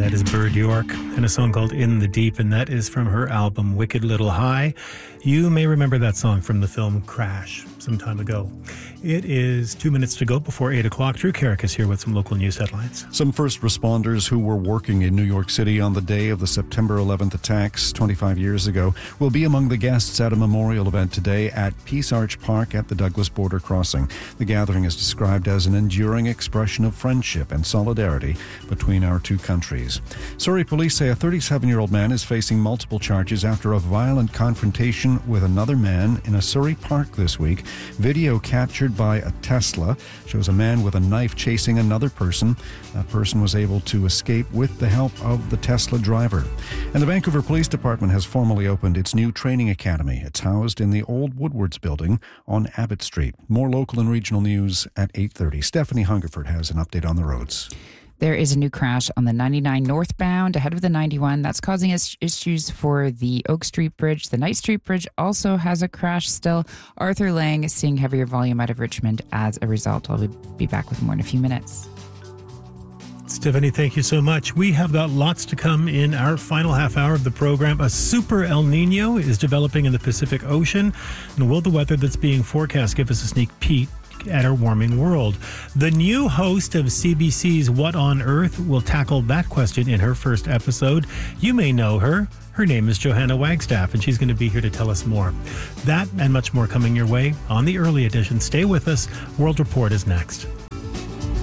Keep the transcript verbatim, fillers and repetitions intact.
that is Bird York, and a song called In the Deep, and that is from her album Wicked Little High. You may remember that song from the film Crash some time ago. It is two minutes to go before eight o'clock. Drew Carrick is here with some local news headlines. Some first responders who were working in New York City on the day of the September eleventh attacks twenty-five years ago will be among the guests at a memorial event today at Peace Arch Park at the Douglas Border Crossing. The gathering is described as an enduring expression of friendship and solidarity between our two countries. Surrey police say a thirty-seven-year-old man is facing multiple charges after a violent confrontation with another man in a Surrey park this week. Video captured by a Tesla shows a man with a knife chasing another person. That person was able to escape with the help of the Tesla driver. And the Vancouver Police Department has formally opened its new training academy. It's housed in the old Woodwards building on Abbott Street. More local and regional news at eight thirty. Stephanie Hungerford has an update on the roads. There is a new crash on the ninety-nine northbound ahead of the ninety-one. That's causing us issues for the Oak Street Bridge. The Knight Street Bridge also has a crash still. Arthur Lang is seeing heavier volume out of Richmond as a result. I'll be back with more in a few minutes. Stephanie, thank you so much. We have got lots to come in our final half hour of the program. A super El Nino is developing in the Pacific Ocean. And will the weather that's being forecast give us a sneak peek at our warming world? The new host of C B C's What on Earth will tackle that question in her first episode. You may know her. Her name is Johanna Wagstaff, and she's going to be here to tell us more. That and much more coming your way on the early edition. Stay with us. World Report is next.